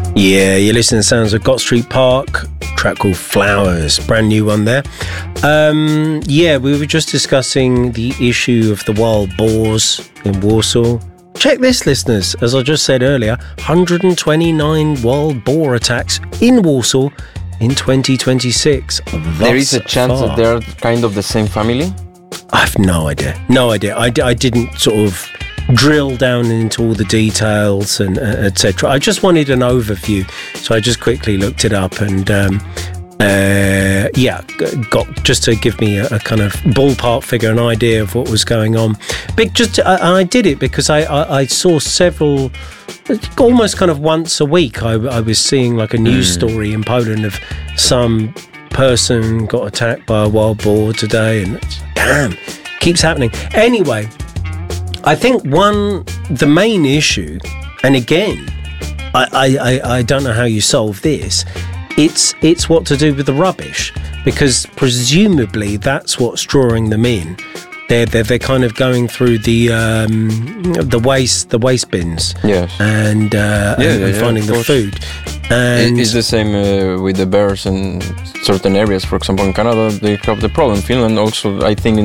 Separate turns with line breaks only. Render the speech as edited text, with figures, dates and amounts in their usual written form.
Yeah, you're listening to sounds of Gott Street Park, track called Flowers, brand new one there. Yeah, we were just discussing the issue of the wild boars in Warsaw. Check this, listeners, as I just said earlier, 129 wild boar attacks in Warsaw in 2026.
There is a chance that they're kind of the same family?
I have no idea. I didn't sort of drill down into all the details and etc. I just wanted an overview, so I just quickly looked it up and got just to give me a kind of ballpark figure, an idea of what was going on. But I did it because I saw several, almost kind of once a week. I was seeing like a news story in Poland of some person got attacked by a wild boar today, and damn, keeps happening. Anyway, I think the main issue, and again, I don't know how you solve this. It's what to do with the rubbish, because presumably that's what's drawing them in. They're kind of going through the waste bins,
yes,
and finding the food. And
it's the same with the bears in certain areas. For example, in Canada, they have the problem. Finland also, I think,